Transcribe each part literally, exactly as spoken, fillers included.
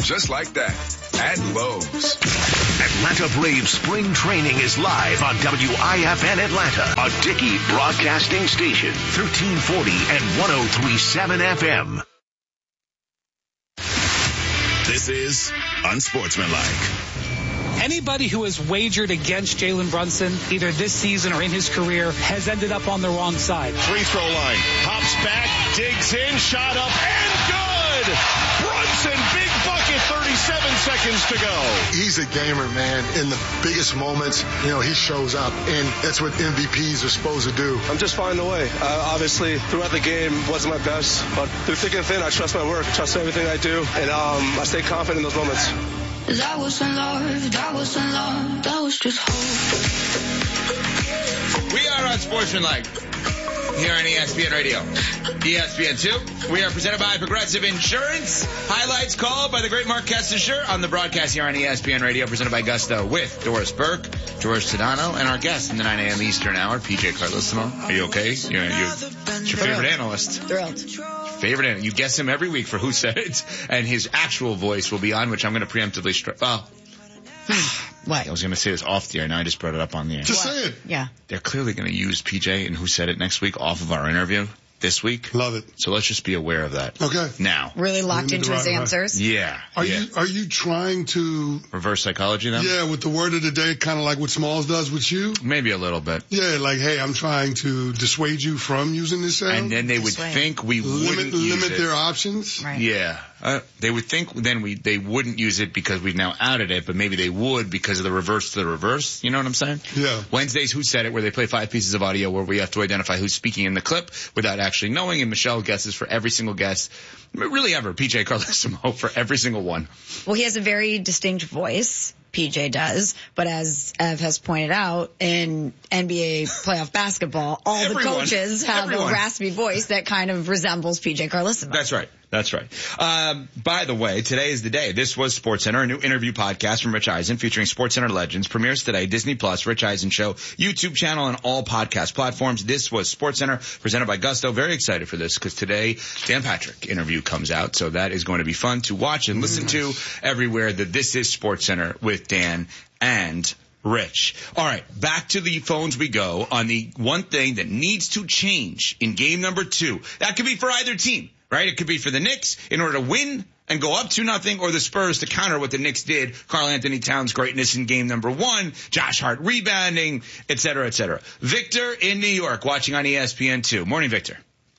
just like that. At Lowe's. Atlanta Braves spring training is live on W I F N Atlanta, a Dickey broadcasting station, thirteen forty and ten thirty-seven F M. This is Unsportsmanlike. Anybody who has wagered against Jalen Brunson, either this season or in his career, has ended up on the wrong side. Free throw line. Hops back, digs in, shot up, and good! Brunson, big bucket, thirty-seven seconds to go. He's a gamer, man. In the biggest moments, you know, he shows up, and that's what M V Ps are supposed to do. I'm just finding the way. Uh, obviously, throughout the game, wasn't my best, but through thick and thin, I trust my work, trust everything I do, and um, I stay confident in those moments. That wasn't love, that wasn't love, that was just hope. We are Unsportsmanlike here on E S P N Radio. E S P N two. We are presented by Progressive Insurance. Highlights called by the great Mark Kestecher on the broadcast here on E S P N Radio, presented by Gusto with Doris Burke, George Sedano, and our guest in the nine a.m. Eastern Hour, P J Carlissimo. Are you okay? You're, you're, it's your favorite analyst. Thrilled. Favorite analyst. You guess him every week for Who Said It, and his actual voice will be on, which I'm going to preemptively strike. Well, what? I was going to say this off the air, now I just brought it up on the air. Just say it. Yeah. They're clearly going to use P J and Who Said It next week off of our interview this week. Love it. So let's just be aware of that. Okay. Now. Really locked into his right, answers? Yeah. Are yeah. you are you trying to reverse psychology then? Yeah, with the word of the day, kind of like what Smalls does with you? Maybe a little bit. Yeah, like, hey, I'm trying to dissuade you from using this sound. And then they would Dissuade. think we limit wouldn't use limit it. their options. Right. Yeah. Uh, they would think then we they wouldn't use it because we've now outed it, but maybe they would because of the reverse to the reverse. You know what I'm saying? Yeah. Wednesdays, Who Said It, where they play five pieces of audio where we have to identify who's speaking in the clip without actually knowing, and Michelle guesses for every single guest. Really ever. P J Carlissimo for every single one. Well, he has a very distinct voice. P J does, but as Ev has pointed out, in N B A playoff basketball, all Everyone. the coaches have Everyone. a raspy voice that kind of resembles P J Carlissimo. That's right. That's right. Um, by the way, today is the day. This was SportsCenter, a new interview podcast from Rich Eisen featuring SportsCenter legends. Premieres today, Disney Plus, Rich Eisen Show, YouTube channel, and all podcast platforms. This was SportsCenter, presented by Gusto. Very excited for this because today Dan Patrick interview comes out, so that is going to be fun to watch and listen to everywhere. That This is SportsCenter with Dan and Rich. All right, back to the phones we go on the one thing that needs to change in game number two. That could be for either team. Right? It could be for the Knicks in order to win and go up two nothing, or the Spurs to counter what the Knicks did. Karl Anthony Towns' greatness in game number one, Josh Hart rebounding, et cetera, et cetera. Victor in New York watching on E S P N two. Morning, Victor.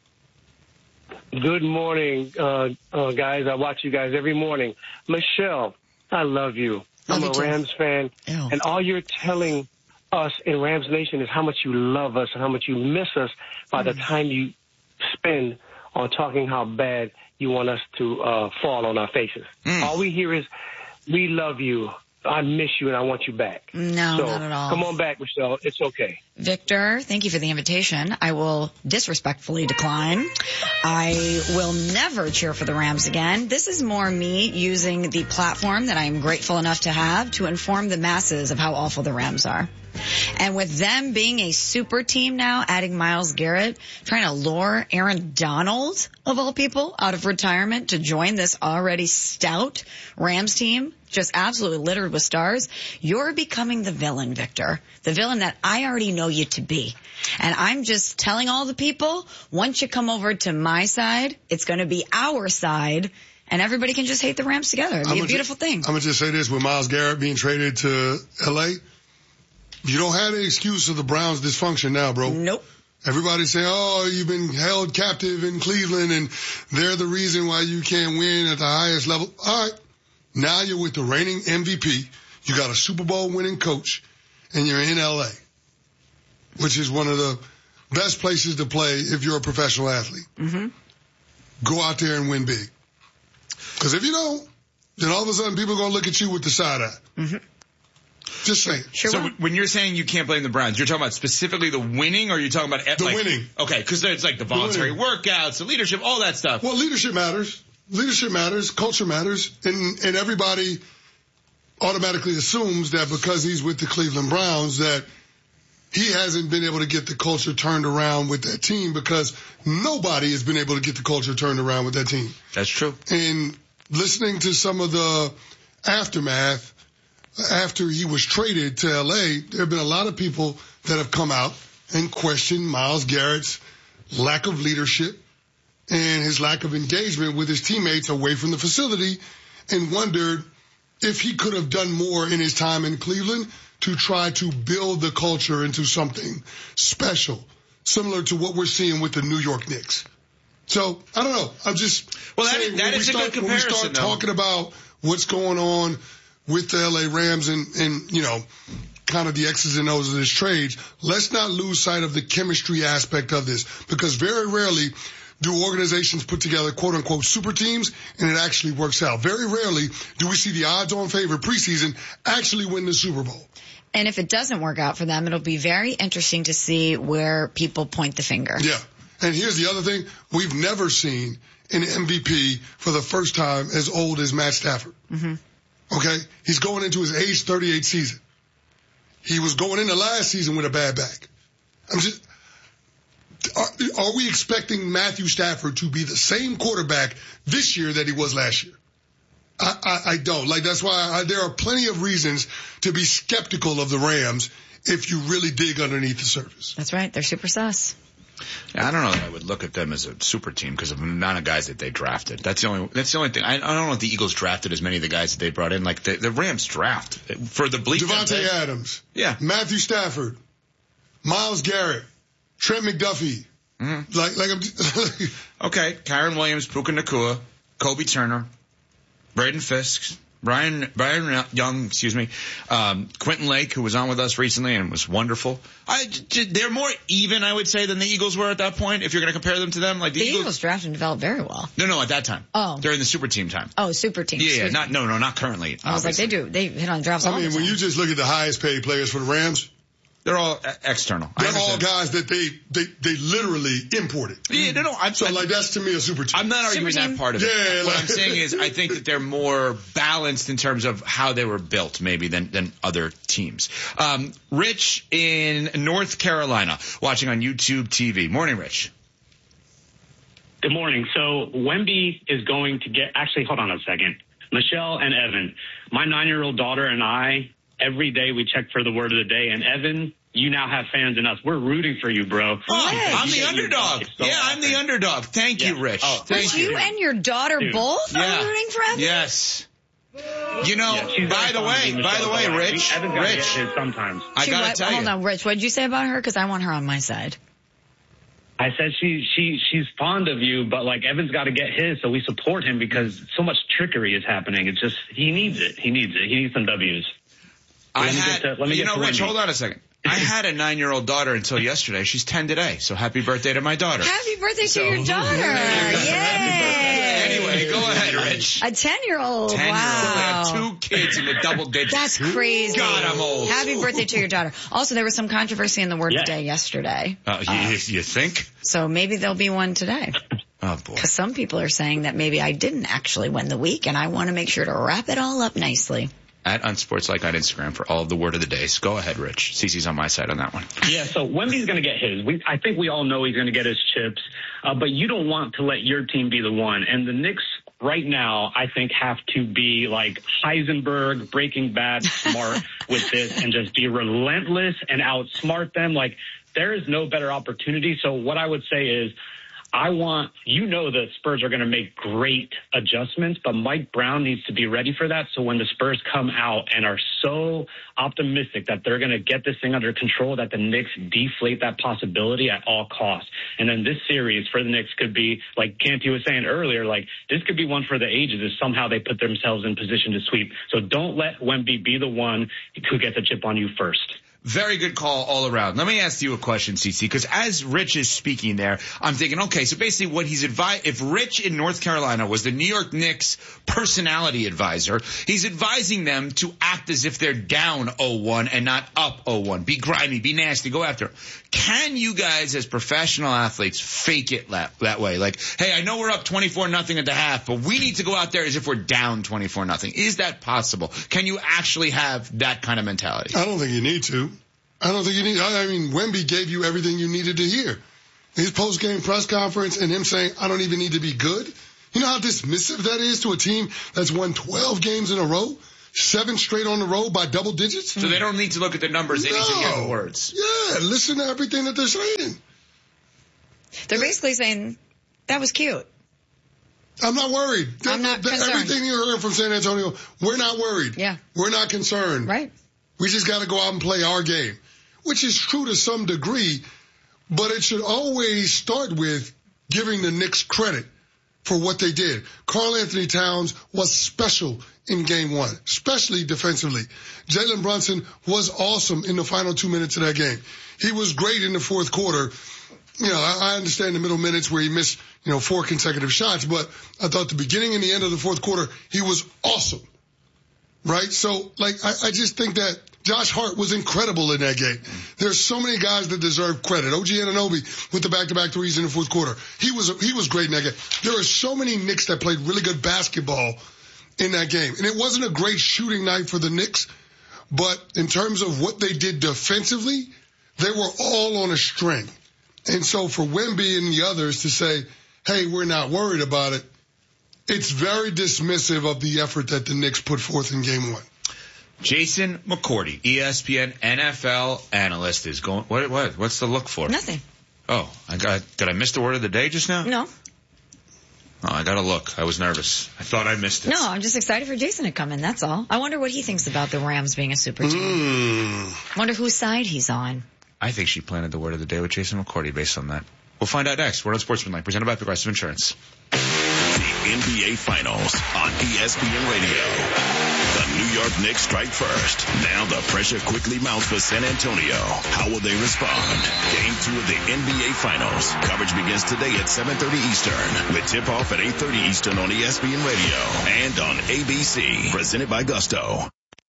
Good morning, uh, uh, guys. I watch you guys every morning. Michelle, I love you. Love I'm you a too. Rams fan. Ew. And all you're telling us in Rams Nation is how much you love us and how much you miss us by mm. the time you spend on talking how bad you want us to uh, fall on our faces. Mm. All we hear is, we love you. I miss you and I want you back. No, so, not at all. Come on back, Michelle. It's okay. Victor, thank you for the invitation. I will disrespectfully decline. I will never cheer for the Rams again. This is more me using the platform that I am grateful enough to have to inform the masses of how awful the Rams are. And with them being a super team now, adding Myles Garrett, trying to lure Aaron Donald, of all people, out of retirement to join this already stout Rams team, just absolutely littered with stars, you're becoming the villain, Victor. The villain that I already know you to be. And I'm just telling all the people, once you come over to my side, it's going to be our side, and everybody can just hate the Rams together. It'd be a beautiful ju- thing. I'm going to just say this, with Myles Garrett being traded to L A, you don't have any excuse of the Browns' dysfunction now, bro. Nope. Everybody's saying, oh, you've been held captive in Cleveland, and they're the reason why you can't win at the highest level. All right. Now you're with the reigning M V P. You got a Super Bowl winning coach, and you're in L A, which is one of the best places to play if you're a professional athlete. Mm-hmm. Go out there and win big. Because if you don't, then all of a sudden people are going to look at you with the side eye. Mm-hmm. Just saying. Sure so will. when you're saying you can't blame the Browns, you're talking about specifically the winning, or you're talking about The like, winning. Okay, because it's like the voluntary the workouts, the leadership, all that stuff. Well, leadership matters. Leadership matters. Culture matters. And, and everybody automatically assumes that because he's with the Cleveland Browns that he hasn't been able to get the culture turned around with that team, because nobody has been able to get the culture turned around with that team. That's true. And listening to some of the aftermath after he was traded to L A, there have been a lot of people that have come out and questioned Myles Garrett's lack of leadership and his lack of engagement with his teammates away from the facility, and wondered if he could have done more in his time in Cleveland to try to build the culture into something special, similar to what we're seeing with the New York Knicks. So, I don't know. I'm just well, that, saying, that is start, a good comparison, when we start though. talking about what's going on with the L A Rams and, and, you know, kind of the X's and O's of this trade, let's not lose sight of the chemistry aspect of this, because very rarely do organizations put together quote-unquote super teams and it actually works out. Very rarely do we see the odds-on favorite preseason actually win the Super Bowl. And if it doesn't work out for them, it'll be very interesting to see where people point the finger. Yeah. And here's the other thing. We've never seen an M V P for the first time as old as Matt Stafford. Mm-hmm. Okay? He's going into his age thirty-eight season. He was going into last season with a bad back. I'm just, are, are we expecting Matthew Stafford to be the same quarterback this year that he was last year? I, I, I don't. Like, that's why I, there are plenty of reasons to be skeptical of the Rams if you really dig underneath the surface. That's right. They're super sus. I don't know that I would look at them as a super team because of the amount of guys that they drafted. That's the only, that's the only thing. I, I don't know if the Eagles drafted as many of the guys that they brought in. Like the, the Rams draft for the bleep. Devontae Adams. Yeah. Matthew Stafford. Myles Garrett. Trent McDuffie. Mm-hmm. Like, like, I'm okay. Kyron Williams, Puka Nacua, Kobe Turner, Braden Fisk, Brian, Brian Young, excuse me, um, Quentin Lake, who was on with us recently and was wonderful. I, they're more even, I would say, than the Eagles were at that point, if you're going to compare them to them. Like the, the Eagles, Eagles drafted and developed very well. No, no, at that time. Oh. During the super team time. Oh, super team. Yeah, yeah, not, no, no, not currently. I was obviously. like, they do, they hit on drafts all I mean, the when time. you just look at the highest paid players for the Rams, they're all external. They're all guys that they, they, they literally imported. Yeah, no, no. I'm, so, I'm, like, that's to me a super team. I'm not arguing that part of it. Yeah, what like, I'm saying is I think that they're more balanced in terms of how they were built, maybe, than, than other teams. Um, Rich in North Carolina, watching on YouTube T V. Morning, Rich. Good morning. So Wemby is going to get – actually, hold on a second. Michelle and Evan, my nine-year-old daughter and I – every day we check for the word of the day. And Evan, you now have fans in us. We're rooting for you, bro. Oh, I'm the underdog. So yeah, I'm the underdog. Thank yeah. you, Rich. Oh, Thank you. You and your daughter Dude. both yeah. are rooting for Evan? Yes. You know, yeah, by the way, by the way, Rich, Evan's gotta Rich, get his sometimes. I She gotta what, tell hold you. on, Rich, what did you say about her? Because I want her on my side. I said she she she's fond of you, but like Evan's got to get his, so we support him because so much trickery is happening. It's just he needs it. He needs it. He needs some W's. I Let me had, get to- let me you get know, to Rich, Wendy. hold on a second. I had a nine-year-old daughter until yesterday. She's ten today, so happy birthday to my daughter. Happy birthday So- to your daughter. Yay. Anyway, go ahead, Rich. A ten-year-old. Ten-year-old. Wow. I have two kids in the double digits. That's crazy. God, I'm old. Happy birthday to your daughter. Also, there was some controversy in the word Yeah. today yesterday. Uh, you, Uh, you think? So maybe there'll be one today. Oh, boy. Because some people are saying that maybe I didn't actually win the week, and I want to make sure to wrap it all up nicely. At Unsportslike on Instagram for all of the word of the days. Go ahead, Rich. Cece's on my side on that one. Yeah, so Wemby's going to get his. We, I think we all know he's going to get his chips, uh, but you don't want to let your team be the one. And the Knicks right now, I think, have to be like Heisenberg, Breaking Bad smart with this and just be relentless and outsmart them. Like, there is no better opportunity. So what I would say is, I want, you know, the Spurs are going to make great adjustments, but Mike Brown needs to be ready for that. So when the Spurs come out and are so optimistic that they're going to get this thing under control, that the Knicks deflate that possibility at all costs. And then this series for the Knicks could be, like Canty was saying earlier, like this could be one for the ages if somehow they put themselves in position to sweep. So don't let Wemby be the one who gets a chip on you first. Very good call all around. Let me ask you a question, Cece, because as Rich is speaking there, I'm thinking, okay, so basically what he's advised, if Rich in North Carolina was the New York Knicks personality advisor, he's advising them to act as if they're down oh one and not up oh one. Be grimy, be nasty, go after it. Can you guys as professional athletes fake it that, that way? Like, hey, I know we're up twenty-four nothing at the half, but we need to go out there as if we're down twenty-four nothing. Is that possible? Can you actually have that kind of mentality? I don't think you need to. I don't think you need, I mean, Wemby gave you everything you needed to hear. His post-game press conference and him saying, I don't even need to be good. You know how dismissive that is to a team that's won twelve games in a row? Seven straight on the road by double digits? So they don't need to look at the numbers. They no. need to hear the words. Yeah, listen to everything that they're saying. They're basically saying, that was cute. I'm not worried. I'm not that, concerned. Everything you heard from San Antonio, we're not worried. Yeah. We're not concerned. Right. We just got to go out and play our game, which is true to some degree, but it should always start with giving the Knicks credit for what they did. Karl Anthony Towns was special in game one, especially defensively. Jalen Brunson was awesome in the final two minutes of that game. He was great in the fourth quarter. You know, I, I understand the middle minutes where he missed, you know, four consecutive shots, but I thought the beginning and the end of the fourth quarter, he was awesome. Right? So, like, I, I just think that Josh Hart was incredible in that game. There's so many guys that deserve credit. O G Anunoby with the back-to-back threes in the fourth quarter. He was he was great in that game. There are so many Knicks that played really good basketball in that game. And it wasn't a great shooting night for the Knicks, but in terms of what they did defensively, they were all on a string. And so for Wemby and the others to say, hey, we're not worried about it, it's very dismissive of the effort that the Knicks put forth in game one. Jason McCourty, E S P N N F L analyst, is going. What? What? What's the look for? Nothing. Oh, I got. Did I miss the word of the day just now? No. Oh, I got to look. I was nervous. I thought I missed it. No, I'm just excited for Jason to come in. That's all. I wonder what he thinks about the Rams being a super team. Mm. Wonder whose side he's on. I think she planted the word of the day with Jason McCourty based on that. We'll find out next. We're on Sportsmanlike, presented by Progressive Insurance. The N B A Finals on E S P N Radio. The New York Knicks strike first. Now the pressure quickly mounts for San Antonio. How will they respond? Game two of the N B A Finals. Coverage begins today at seven thirty Eastern with tip-off at eight thirty Eastern on E S P N Radio and on A B C. Presented by Gusto.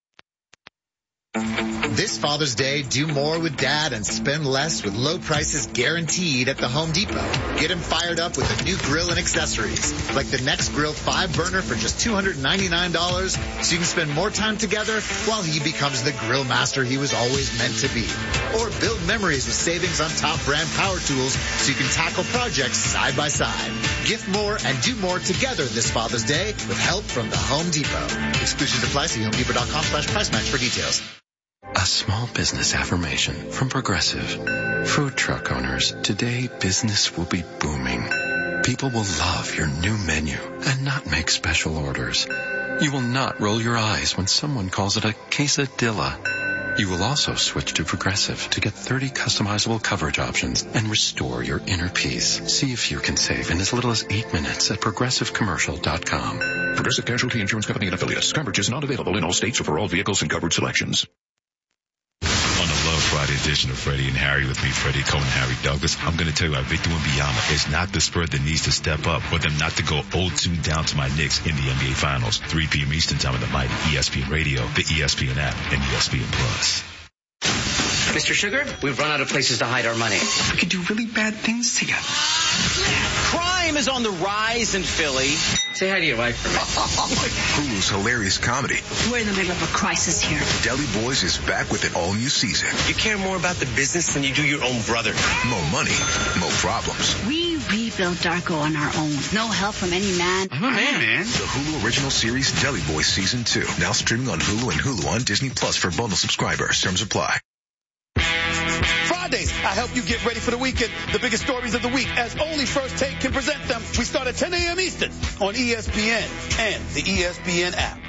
This Father's Day, do more with Dad and spend less with low prices guaranteed at the Home Depot. Get him fired up with a new grill and accessories, like the Next Grill five burner for just two hundred ninety-nine dollars, so you can spend more time together while he becomes the grill master he was always meant to be. Or build memories with savings on top brand power tools so you can tackle projects side by side. Gift more and do more together this Father's Day with help from the Home Depot. Exclusions apply. See homedepot.com slash price match for details. A small business affirmation from Progressive. Food truck owners, today business will be booming. People will love your new menu and not make special orders. You will not roll your eyes when someone calls it a quesadilla. You will also switch to Progressive to get thirty customizable coverage options and restore your inner peace. See if you can save in as little as eight minutes at progressive commercial dot com. Progressive Casualty Insurance Company and Affiliates. Coverage is not available in all states or for all vehicles and coverage selections. On the Love Friday edition of Freddie and Harry with me, Freddie Cohen and Harry Douglas, I'm going to tell you why Victor Wembanyama is not the Spur that needs to step up for them not to go oh two down to my Knicks in the N B A Finals. three p.m. Eastern Time on the mighty E S P N Radio, the E S P N app, and E S P N Plus. Mister Sugar, we've run out of places to hide our money. We could do really bad things together. Crime is on the rise in Philly. Say hi to your wife for me. Hulu's hilarious comedy. We're in the middle of a crisis here. Deli Boys is back with an all-new season. You care more about the business than you do your own brother. More money, more problems. We rebuilt Darko on our own. No help from any man. I'm a man, man. The Hulu original series Deli Boys Season two. Now streaming on Hulu and Hulu on Disney Plus for bundle subscribers. Terms apply. Fridays, I help you get ready for the weekend. The biggest stories of the week, as only First Take can present them. We start at ten a.m. Eastern on E S P N and the E S P N app.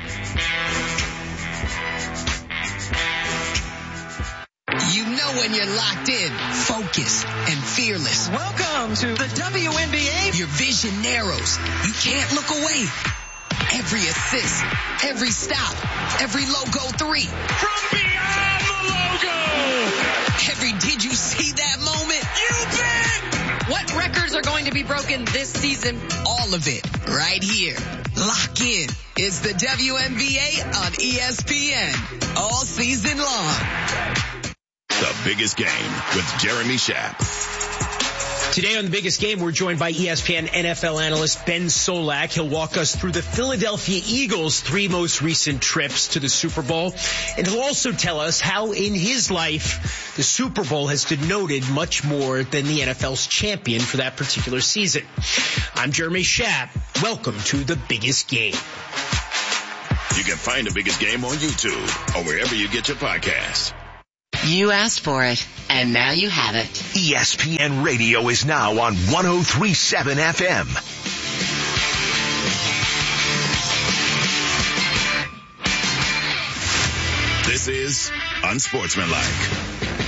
You know when you're locked in, focused, and fearless. Welcome to the W N B A. Your vision narrows. You can't look away. Every assist, every stop, every logo three. From beyond the logo. Every did you see that moment? You bet. What records are going to be broken this season? All of it right here. Lock in. It's the W N B A on E S P N all season long. The biggest game with Jeremy Schaap. Today on The Biggest Game, we're joined by E S P N N F L analyst Ben Solak. He'll walk us through the Philadelphia Eagles' three most recent trips to the Super Bowl. And he'll also tell us how in his life, the Super Bowl has denoted much more than the N F L's champion for that particular season. I'm Jeremy Schaap. Welcome to The Biggest Game. You can find The Biggest Game on YouTube or wherever you get your podcasts. You asked for it, and now you have it. E S P N Radio is now on one oh three point seven F M. This is Unsportsmanlike.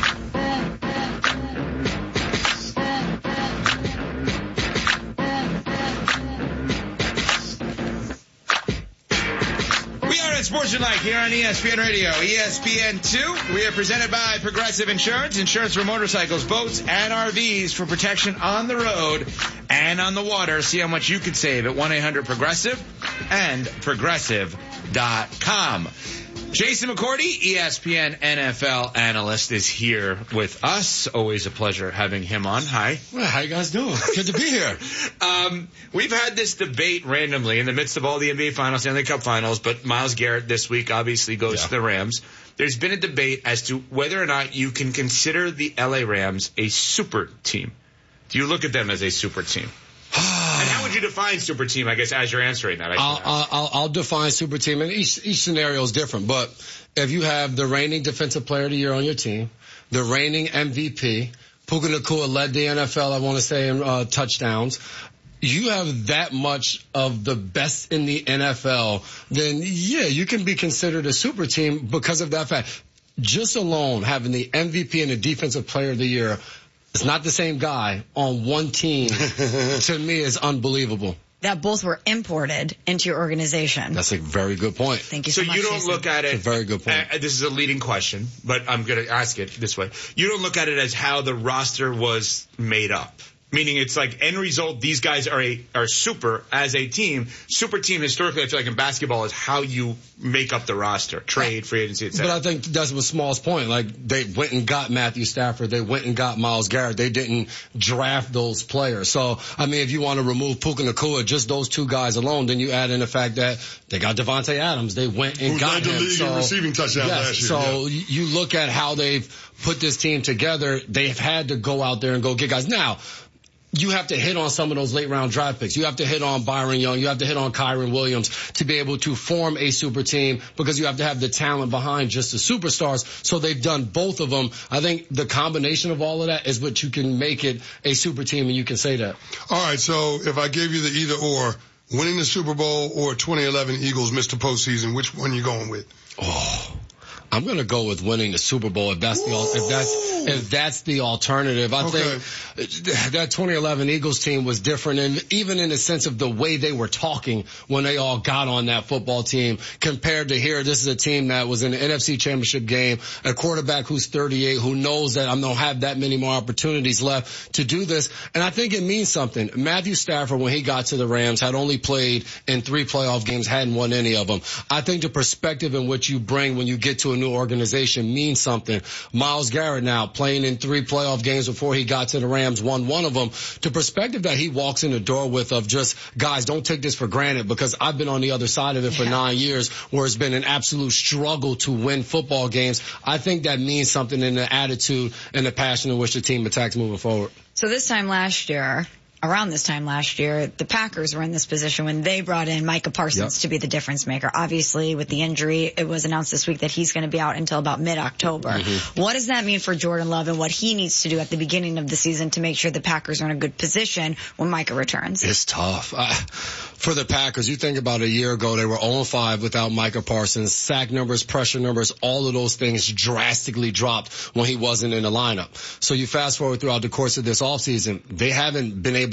Sportsmanlike here on E S P N Radio, E S P N two. We are presented by Progressive Insurance, insurance for motorcycles, boats, and R Vs for protection on the road and on the water. See how much you could save at one eight hundred progressive and progressive dot com. Jason McCourty, E S P N N F L analyst, is here with us. Always a pleasure having him on. Hi. Well, how you guys doing? Good to be here. um, we've had this debate randomly in the midst of all the N B A Finals, Stanley Cup Finals, but Myles Garrett this week obviously goes yeah. to the Rams. There's been a debate as to whether or not you can consider the L A Rams a super team. Do you look at them as a super team? And how would you define super team, I guess, as you're answering that? I I'll, I'll, I'll define super team, and each, each scenario is different. But if you have the reigning defensive player of the year on your team, the reigning M V P, Puka Nacua led the N F L, I want to say, in uh, touchdowns, you have that much of the best in the N F L, then, yeah, you can be considered a super team because of that fact. Just alone having the M V P and the defensive player of the year, it's not the same guy on one team, to me, is unbelievable. That both were imported into your organization. That's a very good point. Thank you so, so much. So you don't Jason. look at it. That's a very good point. Uh, this is a leading question, but I'm going to ask it this way. You don't look at it as how the roster was made up. Meaning it's like end result, these guys are a are super as a team. Super team historically, I feel like in basketball, is how you make up the roster, trade, free agency, et cetera. But I think that's what Small's point. Like, they went and got Matthew Stafford. They went and got Myles Garrett. They didn't draft those players. So, I mean, if you want to remove Puka Nacua, just those two guys alone, then you add in the fact that they got Devontae Adams. They went and Who got led the him. league so, in receiving touchdowns yes, last year. So yeah. you look at how they've put this team together. They've had to go out there and go get guys. Now, you have to hit on some of those late round draft picks. You have to hit on Byron Young. You have to hit on Kyron Williams to be able to form a super team, because you have to have the talent behind just the superstars. So they've done both of them. I think the combination of all of that is what you can make it a super team, and you can say that. All right. So if I gave you the either or, winning the Super Bowl or twenty eleven Eagles missed the postseason, which one are you going with? Oh. I'm going to go with winning the Super Bowl if that's the if that's if that's the alternative. I okay. think that twenty eleven Eagles team was different, and even in the sense of the way they were talking when they all got on that football team compared to here. This is a team that was in the N F C Championship game, a quarterback who's thirty-eight, who knows that I'm going to have that many more opportunities left to do this, and I think it means something. Matthew Stafford, when he got to the Rams, had only played in three playoff games, hadn't won any of them. I think the perspective in which you bring when you get to a new organization means something. Myles Garrett now playing in three playoff games before he got to the Rams, won one of them. The perspective that he walks in the door with of just, guys, don't take this for granted, because I've been on the other side of it for yeah. nine years where it's been an absolute struggle to win football games. I think that means something in the attitude and the passion in which the team attacks moving forward. So this time last year, around this time last year, the Packers were in this position when they brought in Micah Parsons yep. to be the difference maker. Obviously, with the injury, it was announced this week that he's going to be out until about mid-October. Mm-hmm. What does that mean for Jordan Love and what he needs to do at the beginning of the season to make sure the Packers are in a good position when Micah returns? It's tough. Uh, for the Packers, you think about a year ago, they were oh and five without Micah Parsons. Sack numbers, pressure numbers, all of those things drastically dropped when he wasn't in the lineup. So you fast forward throughout the course of this offseason, they haven't been able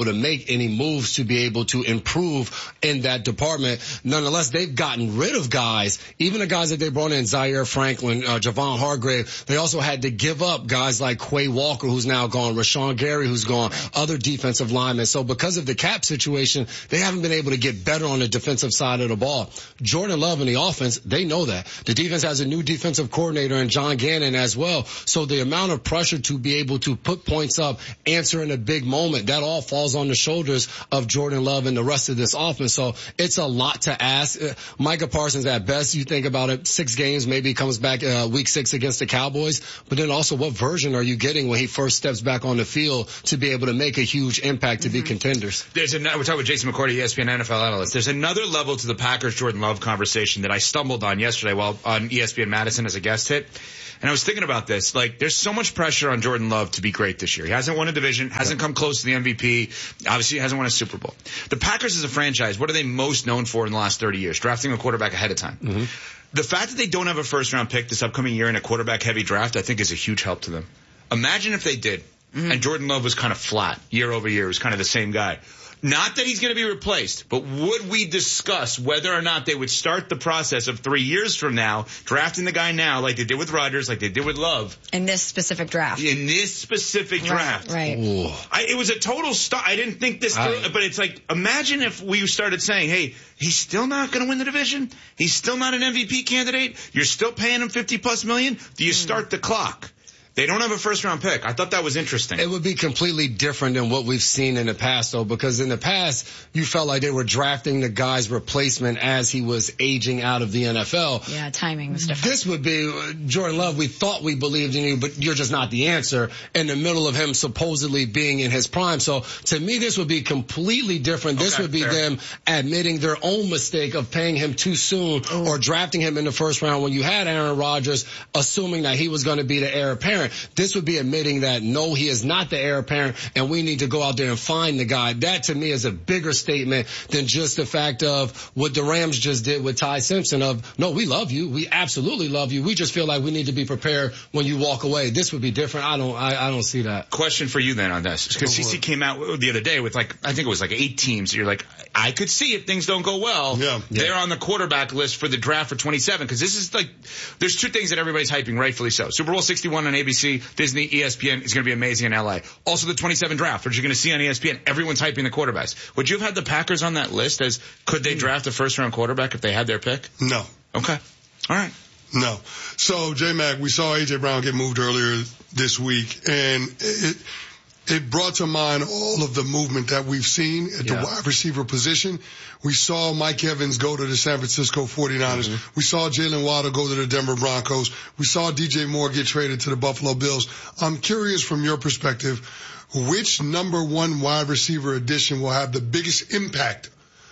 able to make any moves to be able to improve in that department. Nonetheless, they've gotten rid of guys, even the guys that they brought in, Zaire Franklin, uh, Javon Hargrave. They also had to give up guys like Quay Walker, who's now gone, Rashawn Gary, who's gone, other defensive linemen. So because of the cap situation, they haven't been able to get better on the defensive side of the ball. Jordan Love in the offense, they know that. The defense has a new defensive coordinator in John Gannon as well. So the amount of pressure to be able to put points up, answer in a big moment, that all falls on the shoulders of Jordan Love and the rest of this offense. So it's a lot to ask. Uh, Micah Parsons, at best, you think about it, six games, maybe comes back uh, week six against the Cowboys. But then also, what version are you getting when he first steps back on the field to be able to make a huge impact to mm-hmm. be contenders? There's another, we're talking with Jason McCourty, E S P N N F L analyst. There's another level to the Packers Jordan Love conversation that I stumbled on yesterday while on E S P N Madison as a guest hit. And I was thinking about this. Like, there's so much pressure on Jordan Love to be great this year. He hasn't won a division, hasn't come close to the M V P. Obviously, he hasn't won a Super Bowl. The Packers as a franchise, what are they most known for in the last thirty years? Drafting a quarterback ahead of time. Mm-hmm. The fact that they don't have a first-round pick this upcoming year in a quarterback-heavy draft, I think, is a huge help to them. Imagine if they did, mm-hmm. and Jordan Love was kind of flat year over year, was kind of the same guy. Not that he's going to be replaced, but would we discuss whether or not they would start the process of three years from now, drafting the guy now like they did with Rodgers, like they did with Love. In this specific draft. In this specific draft. Right, right. I, it was a total stop. I didn't think this through, but it's like, imagine if we started saying, hey, he's still not going to win the division. He's still not an M V P candidate. You're still paying him fifty plus million. Do you start the clock? They don't have a first-round pick. I thought that was interesting. It would be completely different than what we've seen in the past, though, because in the past, you felt like they were drafting the guy's replacement as he was aging out of the N F L. Yeah, timing was different. This would be, uh, Jordan Love, we thought we believed in you, but you're just not the answer in the middle of him supposedly being in his prime. So, to me, this would be completely different. This Okay, would be fair. them admitting their own mistake of paying him too soon Ooh. or drafting him in the first round when you had Aaron Rodgers, assuming that he was going to be the heir apparent. This would be admitting that, no, he is not the heir apparent, and we need to go out there and find the guy. That, to me, is a bigger statement than just the fact of what the Rams just did with Ty Simpson of, no, we love you. We absolutely love you. We just feel like we need to be prepared when you walk away. This would be different. I don't, I, I don't see that. Question for you then on this. Because C C came out the other day with like, I think it was like eight teams. You're like, I could see if things don't go well. Yeah. They're Yeah. on the quarterback list for the draft for twenty-seven. Because this is like, there's two things that everybody's hyping, rightfully so. Super Bowl sixty-one on A B C, Disney, E S P N is going to be amazing in L A. Also the twenty-seven draft, which you're going to see on E S P N. Everyone's hyping the quarterbacks. Would you have had the Packers on that list as, could they draft a first round quarterback if they had their pick? No. Okay. All right. No. So, J-Mac, we saw A J. Brown get moved earlier this week, and it it brought to mind all of the movement that we've seen at the Yeah. wide receiver position. We saw Mike Evans go to the San Francisco forty-niners. Mm-hmm. We saw Jalen Waddle go to the Denver Broncos. We saw D J Moore get traded to the Buffalo Bills. I'm curious from your perspective, which number one wide receiver addition will have the biggest impact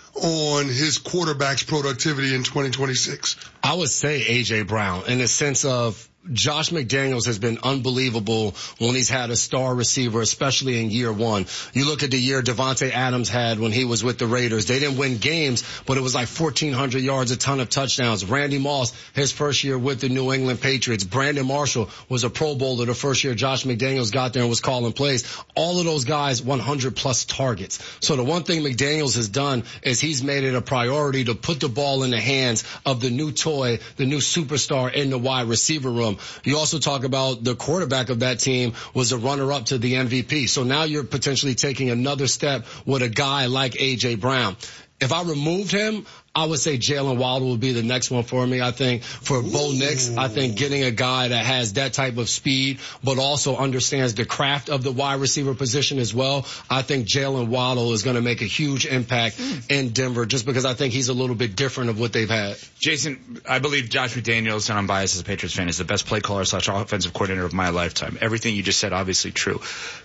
on his quarterback's productivity in twenty twenty-six? I would say A J. Brown, in the sense of Josh McDaniels has been unbelievable when he's had a star receiver, especially in year one. You look at the year Devontae Adams had when he was with the Raiders. They didn't win games, but it was like fourteen hundred yards, a ton of touchdowns. Randy Moss, his first year with the New England Patriots. Brandon Marshall was a Pro Bowler the first year Josh McDaniels got there and was calling plays. All of those guys, one hundred plus targets. So the one thing McDaniels has done is he's made it a priority to put the ball in the hands of the new toy, the new superstar in the wide receiver room. You also talk about the quarterback of that team was a runner-up to the M V P. So now you're potentially taking another step with a guy like A J. Brown. If I removed him, I would say Jalen Waddle would be the next one for me. I think for Bo Nix, I think getting a guy that has that type of speed, but also understands the craft of the wide receiver position as well. I think Jalen Waddle is going to make a huge impact in Denver just because I think he's a little bit different of what they've had. Jason, I believe Josh McDaniels, and I'm biased as a Patriots fan, is the best play caller slash offensive coordinator of my lifetime. Everything you just said, obviously true.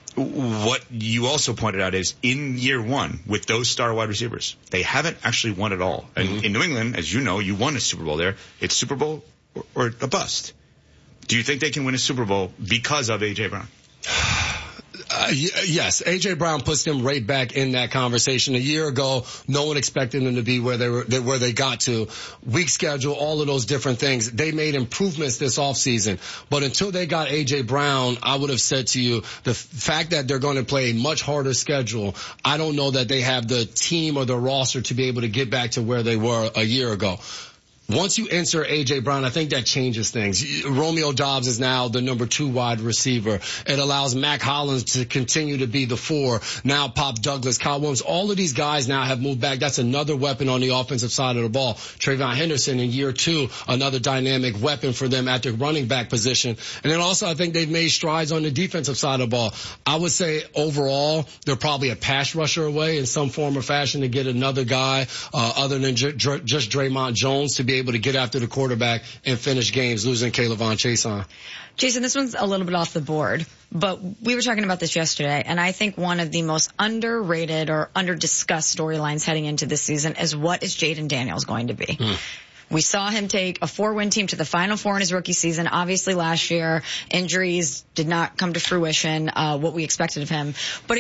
What you also pointed out is in year one with those star wide receivers, they haven't actually won it all. And mm-hmm. in New England, as you know, you won a Super Bowl there. It's Super Bowl or, or a bust. Do you think they can win a Super Bowl because of A J. Brown? Uh, yes, A J. Brown puts them right back in that conversation. A year ago, no one expected them to be where they were, where they got to. Weak schedule, all of those different things. They made improvements this offseason. But until they got A J. Brown, I would have said to you, the fact that they're going to play a much harder schedule, I don't know that they have the team or the roster to be able to get back to where they were a year ago. Once you enter A J. Brown, I think that changes things. Romeo Doubs is now the number two wide receiver. It allows Mac Hollins to continue to be the four. Now Pop Douglas, Kyle Williams, all of these guys now have moved back. That's another weapon on the offensive side of the ball. Trayvon Henderson in year two, another dynamic weapon for them at the running back position. And then also I think they've made strides on the defensive side of the ball. I would say overall they're probably a pass rusher away in some form or fashion to get another guy uh, other than j- j- just Draymond Jones to be able to get after the quarterback and finish games, losing Kayvon Chason. Jason, this one's a little bit off the board, but we were talking about this yesterday, and I think one of the most underrated or under-discussed storylines heading into this season is what is Jaden Daniels going to be? Mm. We saw him take a four-win team to the Final Four in his rookie season. Obviously last year, injuries did not come to fruition, uh, what we expected of him. But